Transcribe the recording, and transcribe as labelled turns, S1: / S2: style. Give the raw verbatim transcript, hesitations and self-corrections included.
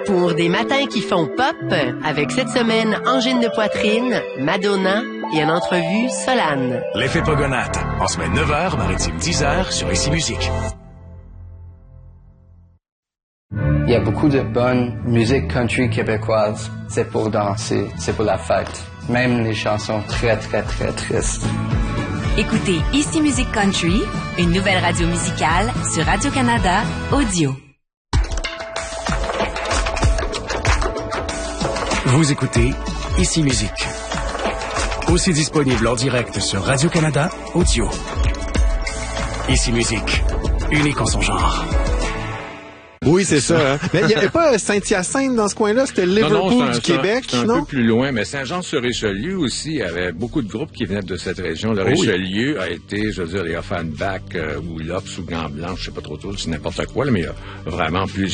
S1: Pour des matins qui font pop, avec cette semaine angine de poitrine, Madonna et en entrevue Solane.
S2: L'effet Pogonate, en semaine neuf heures, maritime dix heures sur Ici Musique.
S3: Il y a beaucoup de bonne musique country québécoise. C'est pour danser, c'est pour la fête. Même les chansons très, très, très tristes.
S4: Écoutez Ici Musique Country, une nouvelle radio musicale sur Radio-Canada Audio.
S2: Vous écoutez Ici Musique. Aussi disponible en direct sur Radio-Canada Audio. Ici Musique, unique en son genre.
S5: Oui, c'est ça. Hein. Mais il n'y avait pas Saint-Hyacinthe dans ce coin-là, c'était Liverpool
S6: non, non, un,
S5: du Québec,
S6: c'est un,
S5: non?
S6: un peu plus loin, mais Saint-Jean-sur-Richelieu aussi, il y avait beaucoup de groupes qui venaient de cette région. Le
S5: Oh oui.
S6: Richelieu a été, je veux dire, les Offenbach euh, ou Lops ou Gants Blancs, je sais pas trop trop, c'est n'importe quoi, là, mais il y a vraiment plus